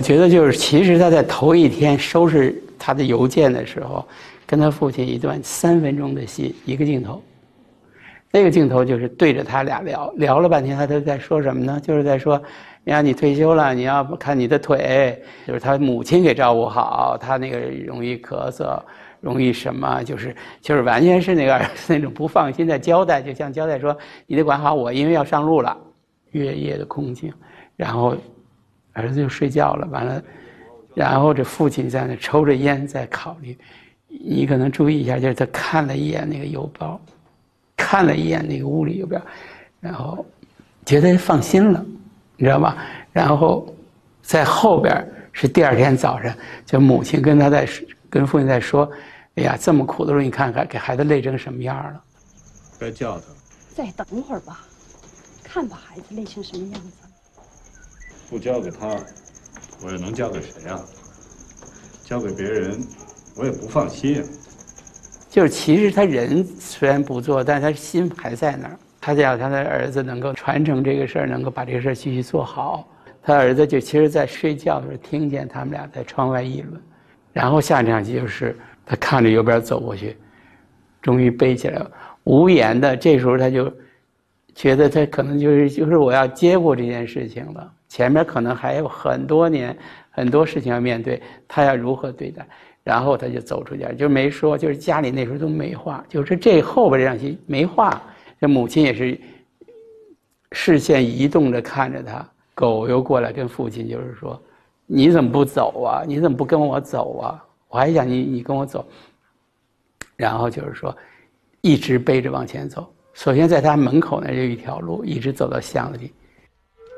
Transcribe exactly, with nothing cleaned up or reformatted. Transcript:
觉得就是，其实他在头一天收拾他的邮件的时候，跟他父亲一段三分钟的戏，一个镜头。那个镜头就是对着他俩聊，聊了半天，他都在说什么呢？就是在说，呀，你退休了，你要看你的腿，就是他母亲给照顾好，他那个容易咳嗽，容易什么，就是就是完全是那个那种不放心的交代，就像交代说，你得管好我，因为要上路了。月夜的空静，然后儿子就睡觉了，完了，然后这父亲在那抽着烟在考虑。你可能注意一下，就是他看了一眼那个邮包，看了一眼那个屋里邮票，然后觉得放心了，你知道吧？然后在后边是第二天早上，就母亲跟他在跟父亲在说：“哎呀，这么苦的时候，你看看给孩子累成什么样了。” 该叫他。 再等会儿吧，看把孩子累成什么样子。 不交给他，我又能交给谁啊？交给别人，我也不放心啊。 就是其实他人虽然不做，但是他心还在那儿。他想他的儿子能够传承这个事儿，能够把这个事儿继续做好。他儿子就其实在睡觉的时候听见他们俩在窗外议论，然后下场戏就是他看着右边走过去，终于背起来了，无言的。这时候他就觉得他可能就是就是我要接过这件事情了，前面可能还有很多年很多事情要面对，他要如何对待。然后他就走出家，就没说，就是家里那时候都没话，就是这后边这场戏没话。这母亲也是视线移动着看着他，狗又过来跟父亲就是说：“你怎么不走啊？你怎么不跟我走啊？我还想你你跟我走。”然后就是说，一直背着往前走。首先在他门口那就一条路，一直走到巷子里，